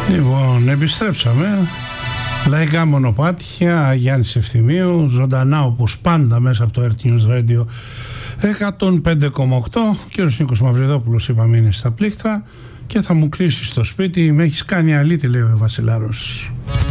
Λοιπόν, επιστρέψαμε. Λαϊκά μονοπάτια, Γιάννης Ευθυμίου, ζωντανά όπως πάντα μέσα από το Earth News Radio 105,8. Ο κύριος Νίκος Μαυριδόπουλος, είπαμε, είναι στα πλήκτρα και θα μου κλείσει στο σπίτι. Με έχεις κάνει αλήτη, λέει ο Βασιλάρος.